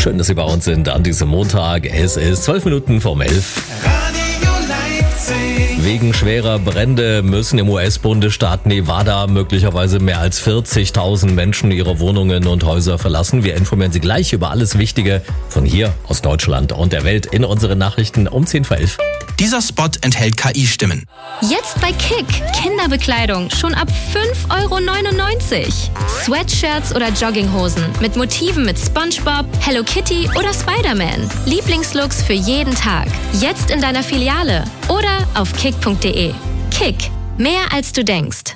Schön, dass Sie bei uns sind an diesem Montag. Es ist 12 Minuten vor 11. Radio Leipzig. Wegen schwerer Brände müssen im US-Bundesstaat Nevada möglicherweise mehr als 40.000 Menschen ihre Wohnungen und Häuser verlassen. Wir informieren Sie gleich über alles Wichtige von hier aus Deutschland und der Welt in unseren Nachrichten um 10 vor 11. Dieser Spot enthält KI-Stimmen. Jetzt bei Kick. Kinderbekleidung schon ab 5,99 €. Sweatshirts oder Jogginghosen mit Motiven mit SpongeBob, Hello Kitty oder Spider-Man. Lieblingslooks für jeden Tag. Jetzt in deiner Filiale oder auf kick.de. Kick. Mehr als du denkst.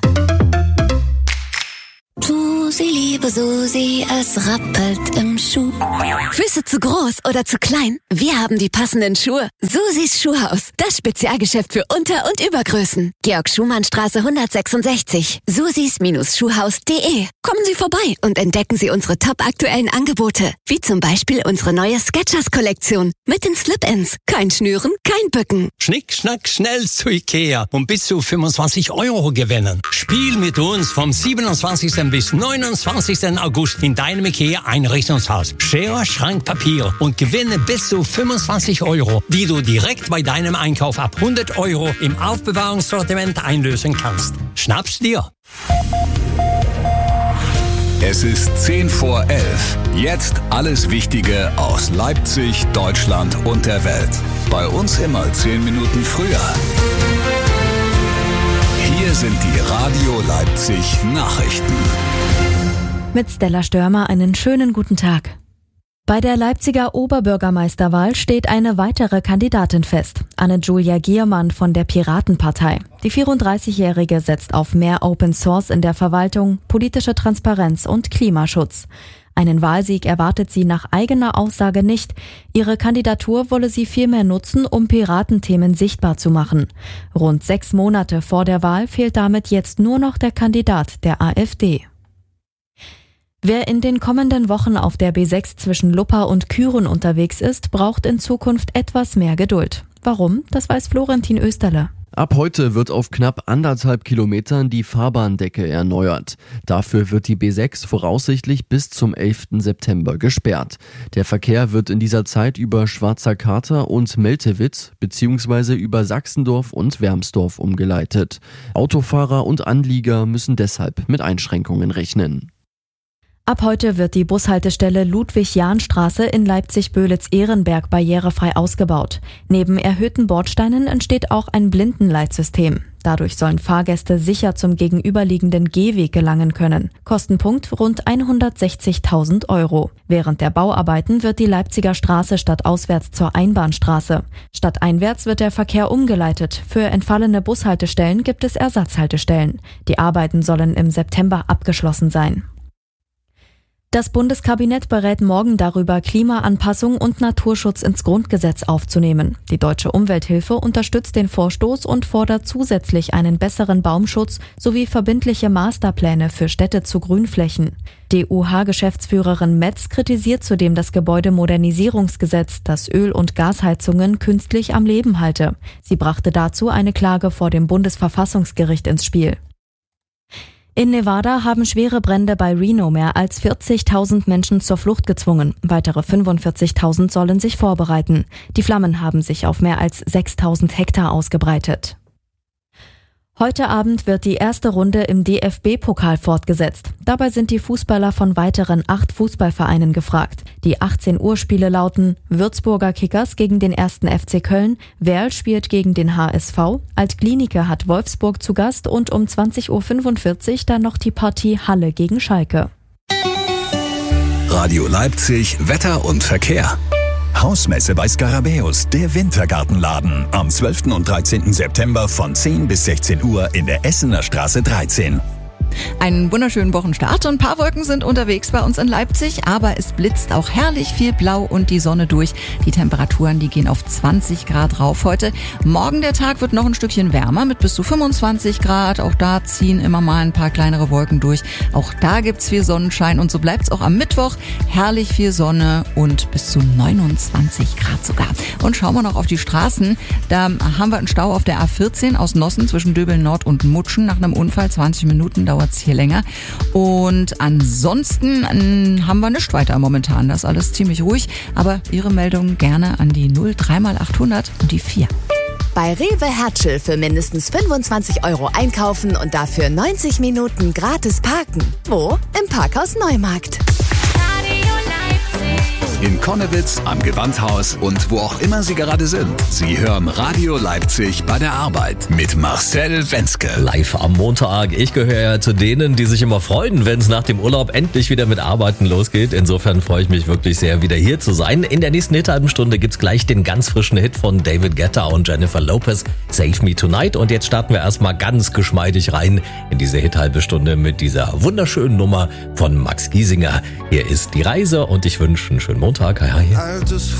Susi, liebe Susi, es rappelt im Schuh. Füße zu groß oder zu klein? Wir haben die passenden Schuhe. Susis Schuhhaus, das Spezialgeschäft für Unter- und Übergrößen. Georg-Schumann-Straße 166, susis-schuhhaus.de. Kommen Sie vorbei und entdecken Sie unsere top-aktuellen Angebote. Wie zum Beispiel unsere neue Skechers-Kollektion. Mit den Slip-Ins. Kein Schnüren, kein Bücken. Schnick, schnack, schnell zu Ikea und bis zu 25 € gewinnen. Spiel mit uns vom 27. bis 29. August in deinem Ikea-Einrichtungshaus. Schere, Schrank, Papier und gewinne bis zu 25 €, die du direkt bei deinem Einkauf ab 100 € im Aufbewahrungssortiment einlösen kannst. Schnapp's dir! Es ist 10 vor 11. Jetzt alles Wichtige aus Leipzig, Deutschland und der Welt. Bei uns immer 10 Minuten früher. Hier sind die Radio Leipzig Nachrichten. Mit Stella Störmer einen schönen guten Tag. Bei der Leipziger Oberbürgermeisterwahl steht eine weitere Kandidatin fest. Anne-Julia Giermann von der Piratenpartei. Die 34-Jährige setzt auf mehr Open Source in der Verwaltung, politische Transparenz und Klimaschutz. Einen Wahlsieg erwartet sie nach eigener Aussage nicht. Ihre Kandidatur wolle sie vielmehr nutzen, um Piratenthemen sichtbar zu machen. Rund 6 Monate vor der Wahl fehlt damit jetzt nur noch der Kandidat der AfD. Wer in den kommenden Wochen auf der B6 zwischen Luppa und Kühren unterwegs ist, braucht in Zukunft etwas mehr Geduld. Warum? Das weiß Florentin Österle. Ab heute wird auf knapp 1,5 Kilometern die Fahrbahndecke erneuert. Dafür wird die B6 voraussichtlich bis zum 11. September gesperrt. Der Verkehr wird in dieser Zeit über Schwarzer Kater und Meltewitz bzw. über Sachsendorf und Wermsdorf umgeleitet. Autofahrer und Anlieger müssen deshalb mit Einschränkungen rechnen. Ab heute wird die Bushaltestelle Ludwig-Jahn-Straße in Leipzig-Böhlitz-Ehrenberg barrierefrei ausgebaut. Neben erhöhten Bordsteinen entsteht auch ein Blindenleitsystem. Dadurch sollen Fahrgäste sicher zum gegenüberliegenden Gehweg gelangen können. Kostenpunkt rund 160.000 €. Während der Bauarbeiten wird die Leipziger Straße stadtauswärts zur Einbahnstraße. Stadteinwärts wird der Verkehr umgeleitet. Für entfallene Bushaltestellen gibt es Ersatzhaltestellen. Die Arbeiten sollen im September abgeschlossen sein. Das Bundeskabinett berät morgen darüber, Klimaanpassung und Naturschutz ins Grundgesetz aufzunehmen. Die Deutsche Umwelthilfe unterstützt den Vorstoß und fordert zusätzlich einen besseren Baumschutz sowie verbindliche Masterpläne für Städte zu Grünflächen. DUH-Geschäftsführerin Metz kritisiert zudem das Gebäudemodernisierungsgesetz, das Öl- und Gasheizungen künstlich am Leben halte. Sie brachte dazu eine Klage vor dem Bundesverfassungsgericht ins Spiel. In Nevada haben schwere Brände bei Reno mehr als 40.000 Menschen zur Flucht gezwungen. Weitere 45.000 sollen sich vorbereiten. Die Flammen haben sich auf mehr als 6.000 Hektar ausgebreitet. Heute Abend wird die erste Runde im DFB-Pokal fortgesetzt. Dabei sind die Fußballer von weiteren 8 Fußballvereinen gefragt. Die 18-Uhr-Spiele lauten: Würzburger Kickers gegen den 1. FC Köln, Werl spielt gegen den HSV, Altkliniker hat Wolfsburg zu Gast und um 20.45 Uhr dann noch die Partie Halle gegen Schalke. Radio Leipzig, Wetter und Verkehr. Hausmesse bei Skarabäus, der Wintergartenladen. Am 12. und 13. September von 10 bis 16 Uhr in der Essener Straße 13. Einen wunderschönen Wochenstart und ein paar Wolken sind unterwegs bei uns in Leipzig, aber es blitzt auch herrlich viel Blau und die Sonne durch. Die Temperaturen, die gehen auf 20 Grad rauf heute. Morgen der Tag wird noch ein Stückchen wärmer mit bis zu 25 Grad. Auch da ziehen immer mal ein paar kleinere Wolken durch. Auch da gibt's viel Sonnenschein und so bleibt's auch am Mittwoch. Herrlich viel Sonne und bis zu 29 Grad sogar. Und schauen wir noch auf die Straßen. Da haben wir einen Stau auf der A14 aus Nossen zwischen Döbeln Nord und Mutschen. Nach einem Unfall 20 Minuten dauert dauert es hier länger. Und ansonsten haben wir nichts weiter momentan. Das ist alles ziemlich ruhig. Aber Ihre Meldungen gerne an die 03x800 und die 4. Bei Rewe Hertschel für mindestens 25 € einkaufen und dafür 90 Minuten gratis parken. Wo? Im Parkhaus Neumarkt. In Connewitz, am Gewandhaus und wo auch immer Sie gerade sind. Sie hören Radio Leipzig bei der Arbeit mit Marcel Wenzke. Live am Montag. Ich gehöre ja zu denen, die sich immer freuen, wenn es nach dem Urlaub endlich wieder mit Arbeiten losgeht. Insofern freue ich mich wirklich sehr, wieder hier zu sein. In der nächsten halben Stunde gibt's gleich den ganz frischen Hit von David Guetta und Jennifer Lopez, Save Me Tonight. Und jetzt starten wir erstmal ganz geschmeidig rein in diese Hit-halbe Stunde mit dieser wunderschönen Nummer von Max Giesinger. Hier ist die Reise und ich wünsche einen schönen Montag. Hi, hi. Altes